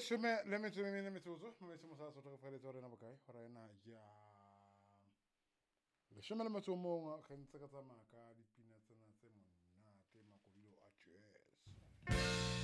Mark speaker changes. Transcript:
Speaker 1: le metsotso mo se mo sa sotho fa le tsore na bokae go rena ja le shome le motho o mongwe ga ntse ka tsamaya ka dipina